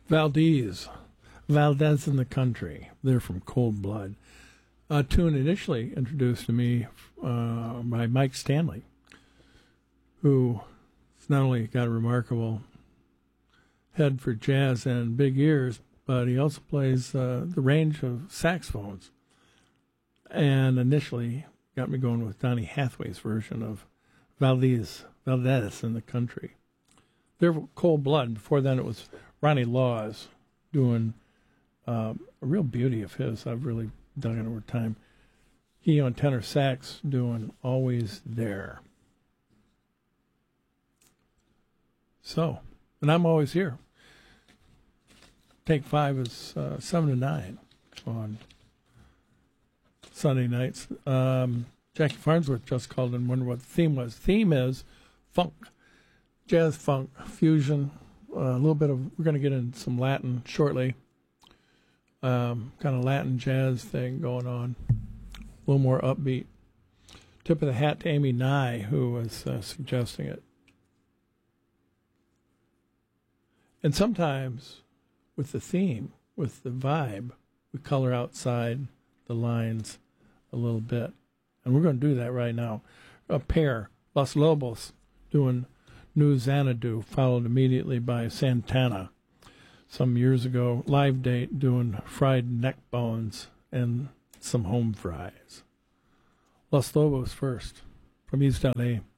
Valdez in the Country. They're from Cold Blood. A tune initially introduced to me by Mike Stanley, who not only got a remarkable head for jazz and big ears, but he also plays the range of saxophones. And initially got me going with Donny Hathaway's version of Valdez in the Country. They're Cold Blood. Before then it was Ronnie Laws doing a real beauty of his. I've really dug it over time. He on tenor sax doing Always There. So, and I'm always here. Take 5 is 7 to 9 on Sunday nights. Jackie Farnsworth just called and wondered what the theme was. The theme is funk, jazz funk, fusion, a little bit of, we're going to get into some Latin shortly, kind of Latin jazz thing going on, a little more upbeat. Tip of the hat to Amy Nye, who was suggesting it. And sometimes with the theme, with the vibe, we color outside the lines a little bit. And we're going to do that right now. A pair, Los Lobos, doing New Xanadu, followed immediately by Santana. Some years ago, live date, doing Fried Neck Bones and some home fries. Los Lobos first, from East L.A.